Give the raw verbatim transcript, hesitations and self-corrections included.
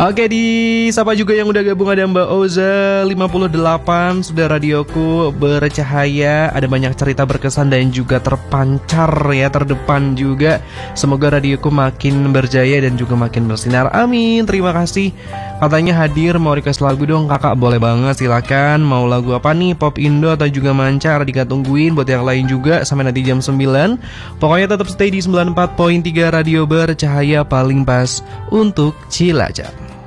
Oke, di sapa juga yang udah gabung ada Mbak Oza lima puluh delapan. Sudah radioku bercahaya. Ada banyak cerita berkesan dan juga terpancar ya, terdepan juga. Semoga radioku makin berjaya dan juga makin bersinar. Amin, terima kasih. Katanya hadir, mau request lagu dong kakak. Boleh banget, silakan. Mau lagu apa nih, pop Indo atau juga mancar? Dika tungguin buat yang lain juga sampai nanti jam sembilan. Pokoknya tetap stay di sembilan puluh empat koma tiga Radio Bercahaya, paling pas untuk Cilacap.